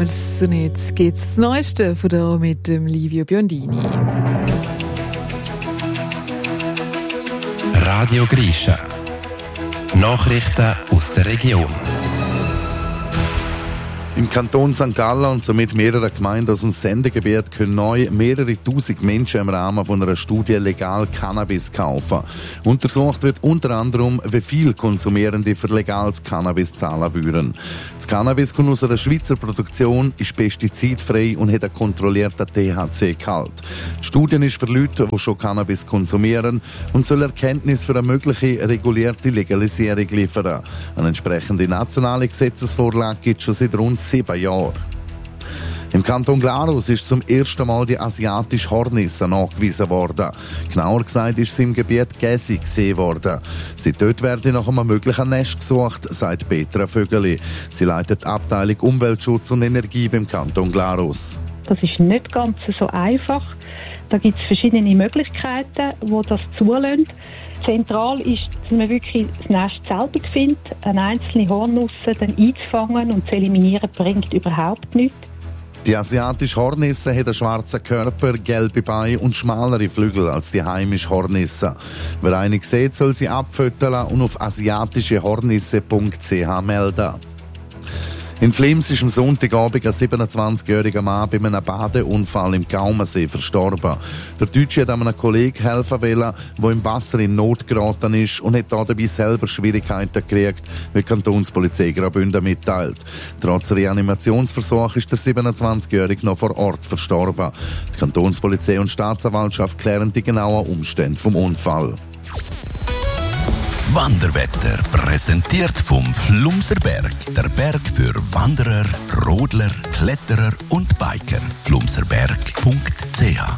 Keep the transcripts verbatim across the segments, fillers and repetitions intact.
wir es. Und jetzt geht's das Neueste von hier mit dem Livio Biondini. Radio Grisha. Nachrichten aus der Region. Im Kanton Sankt Gallen und somit mehrere Gemeinden aus dem Sendegebiet können neu mehrere tausend Menschen im Rahmen von einer Studie legal Cannabis kaufen. Untersucht wird unter anderem, wie viel Konsumierende für legales Cannabis zahlen würden. Das Cannabis kommt aus einer Schweizer Produktion, ist pestizidfrei und hat einen kontrollierten T H C-Gehalt. Die Studie ist für Leute, die schon Cannabis konsumieren und soll Erkenntnis für eine mögliche regulierte Legalisierung liefern. Eine entsprechende nationale Gesetzesvorlage gibt es schon seit rund sieben Jahren. Im Kanton Glarus ist zum ersten Mal die asiatische Hornisse nachgewiesen worden. Genauer gesagt ist sie im Gebiet Gäsi gesehen worden. Seit dort werde nach einem möglichen Nest gesucht, sagt Petra Vögeli. Sie leitet die Abteilung Umweltschutz und Energie beim Kanton Glarus. Das ist nicht ganz so einfach. Da gibt es verschiedene Möglichkeiten, die das zulassen. Zentral ist, dass man wirklich das Nest selber findet. Eine einzelne Hornusse dann einzufangen und zu eliminieren, bringt überhaupt nichts. Die asiatische Hornisse hat einen schwarzen Körper, gelbe Beine und schmalere Flügel als die heimische Hornisse. Wer eine sieht, soll sie abfüttern und auf asiatische hornisse punkt c h melden. In Flims ist am Sonntagabend ein siebenundzwanzigjähriger Mann bei einem Badeunfall im Gaumensee verstorben. Der Deutsche hat einem Kollegen helfen wollen, der im Wasser in Not geraten ist und hat dabei selber Schwierigkeiten gekriegt, wie die Kantonspolizei Graubünden mitteilt. Trotz Reanimationsversuch ist der siebenundzwanzigjährige noch vor Ort verstorben. Die Kantonspolizei und Staatsanwaltschaft klären die genauen Umstände vom Unfall. Wanderwetter präsentiert vom Flumser Berg. Der Berg für Wanderer, Rodler, Kletterer und Biker. flumserberg punkt c h.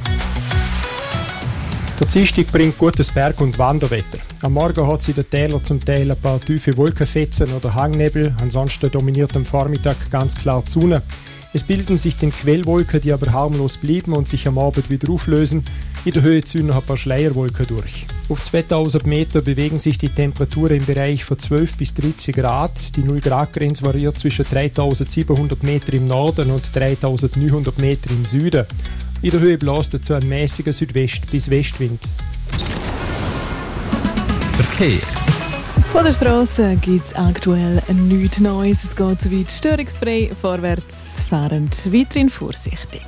Der Dienstag bringt gutes Berg- und Wanderwetter. Am Morgen hat es in den Tälern zum Teil ein paar tiefe Wolkenfetzen oder Hangnebel. Ansonsten dominiert am Vormittag ganz klar die Sonne. Es bilden sich dann Quellwolken, die aber harmlos bleiben und sich am Abend wieder auflösen. In der Höhe ziehen noch ein paar Schleierwolken durch. Auf zweitausend Meter bewegen sich die Temperaturen im Bereich von zwölf bis dreizehn Grad. Die null Grad Grenze variiert zwischen dreitausendsiebenhundert Meter im Norden und dreitausendneunhundert Meter im Süden. In der Höhe bläst dazu ein mäßiger Südwest- bis Westwind. Verkehr. Von der Straße gibt es aktuell nichts Neues. Es geht soweit störungsfrei vorwärts, fahrend weiterhin vorsichtig.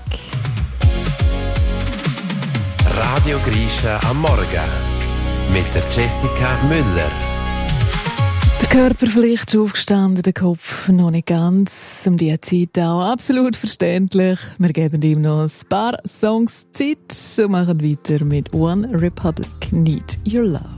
Radio Grisha am Morgen mit der Jessica Müller. Der Körper vielleicht schon aufgestanden, der Kopf noch nicht ganz. Um diese Zeit auch absolut verständlich. Wir geben ihm noch ein paar Songs Zeit und machen weiter mit One Republic, Need Your Love.